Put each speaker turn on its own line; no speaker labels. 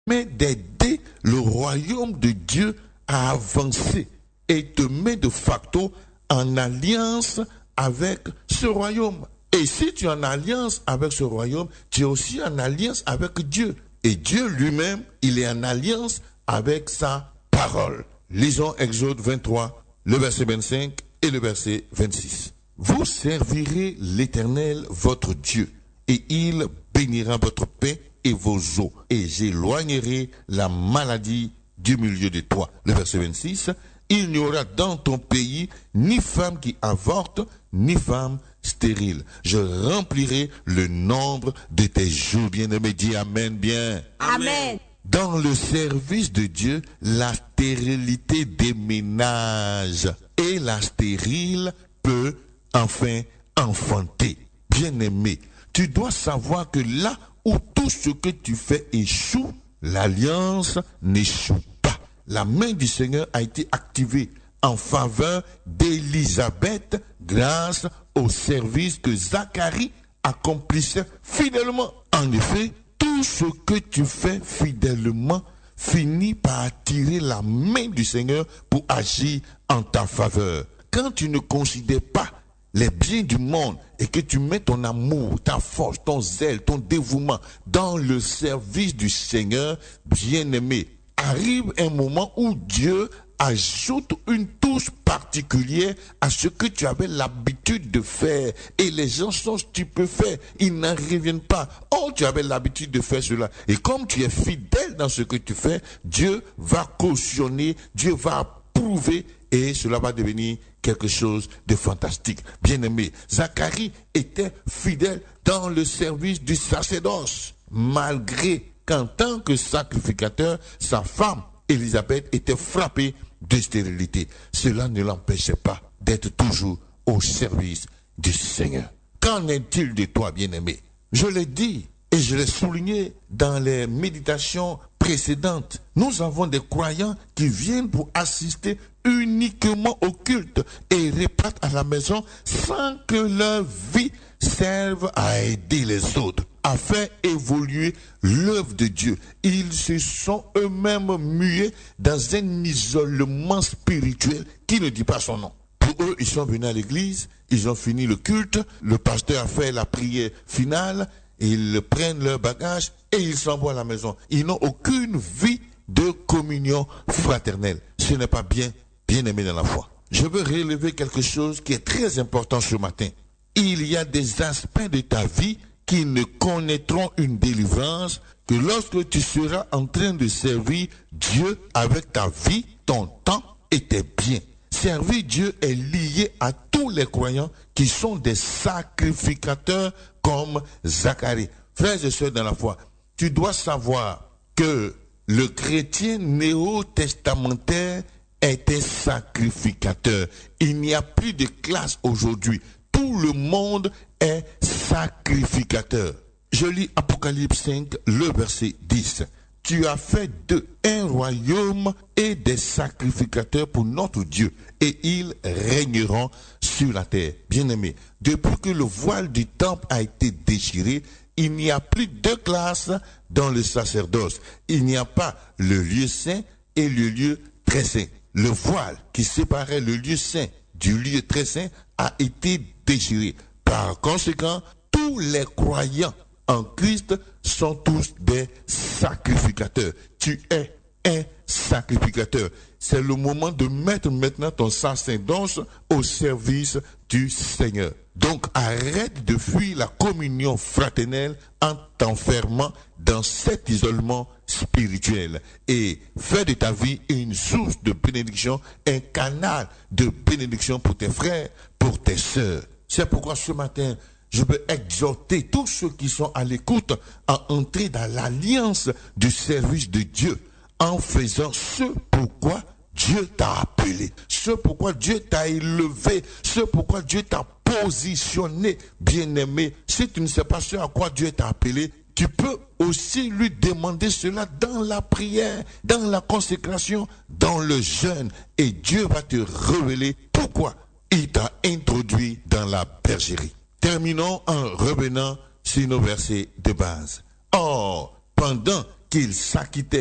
mais d'aider le royaume de Dieu à avancer et te met de facto en alliance avec ce royaume. Et si tu es en alliance avec ce royaume, tu es aussi en alliance avec Dieu. Et Dieu lui-même, il est en alliance avec sa parole. Lisons Exode 23, le verset 25 et le verset 26. Vous servirez l'Éternel, votre Dieu, et il bénira votre paix et vos eaux, et j'éloignerai la maladie du milieu de toi. Le verset 26, il n'y aura dans ton pays ni femme qui avorte, ni femme stérile. Je remplirai le nombre de tes jours. Bien-aimé, dis Amen bien.
Amen.
Dans le service de Dieu, la stérilité déménage et la stérile peut enfin enfanter. Bien-aimé, tu dois savoir que là où tout ce que tu fais échoue, l'alliance n'échoue pas. La main du Seigneur a été activée en faveur d'Élisabeth grâce au service que Zacharie accomplissait fidèlement. En effet, tout ce que tu fais fidèlement finit par attirer la main du Seigneur pour agir en ta faveur. Quand tu ne considères pas les biens du monde et que tu mets ton amour, ta force, ton zèle, ton dévouement dans le service du Seigneur, bien-aimé, arrive un moment où Dieu ajoute une touche particulière à ce que tu avais l'habitude de faire. Et les gens sont stupéfaits, ils n'en reviennent pas. Oh, tu avais l'habitude de faire cela. Et comme tu es fidèle dans ce que tu fais, Dieu va cautionner, Dieu va approuver et cela va devenir quelque chose de fantastique. Bien-aimé, Zacharie était fidèle dans le service du sacerdoce, malgré qu'en tant que sacrificateur, sa femme, Élisabeth, était frappée de stérilité. Cela ne l'empêchait pas d'être toujours au service du Seigneur. Qu'en est-il de toi, bien-aimé? Je l'ai dit et je l'ai souligné dans les méditations précédentes. Nous avons des croyants qui viennent pour assister uniquement au culte et repartent à la maison sans que leur vie serve à aider les autres, à faire évoluer l'œuvre de Dieu. Ils se sont eux-mêmes mués dans un isolement spirituel qui ne dit pas son nom. Pour eux, ils sont venus à l'église, ils ont fini le culte, le pasteur a fait la prière finale, ils prennent leur bagage et ils s'en vont à la maison. Ils n'ont aucune vie de communion fraternelle. Ce n'est pas bien aimé dans la foi. Je veux relever quelque chose qui est très important ce matin. Il y a des aspects de ta vie qui ne connaîtront une délivrance que lorsque tu seras en train de servir Dieu avec ta vie, ton temps et tes biens. Servir Dieu est lié à tous les croyants qui sont des sacrificateurs comme Zacharie. Frères et sœurs dans la foi, tu dois savoir que le chrétien néo-testamentaire est un sacrificateur. Il n'y a plus de classe aujourd'hui. Tout le monde est sacrificateur. Je lis Apocalypse 5, le verset 10. Tu as fait d'eux un royaume et des sacrificateurs pour notre Dieu, et ils régneront sur la terre. Bien-aimés, depuis que le voile du temple a été déchiré, il n'y a plus de classe dans le sacerdoce. Il n'y a pas le lieu saint et le lieu très saint. Le voile qui séparait le lieu saint du lieu très saint a été déchiré. Par conséquent, tous les croyants en Christ sont tous des sacrificateurs. Tu es un sacrificateur. C'est le moment de mettre maintenant ton sacerdoce au service du Seigneur. Donc arrête de fuir la communion fraternelle en t'enfermant dans cet isolement spirituel et fais de ta vie une source de bénédiction, un canal de bénédiction pour tes frères, pour tes sœurs. C'est pourquoi ce matin, je veux exhorter tous ceux qui sont à l'écoute à entrer dans l'alliance du service de Dieu en faisant ce pourquoi Dieu t'a appelé, ce pourquoi Dieu t'a élevé, ce pourquoi Dieu t'a positionné, bien-aimé. Si tu ne sais pas ce à quoi Dieu t'a appelé, tu peux aussi lui demander cela dans la prière, dans la consécration, dans le jeûne. Et Dieu va te révéler pourquoi il t'a introduit dans la bergerie. Terminons en revenant sur nos versets de base. Or, pendant qu'il s'acquittait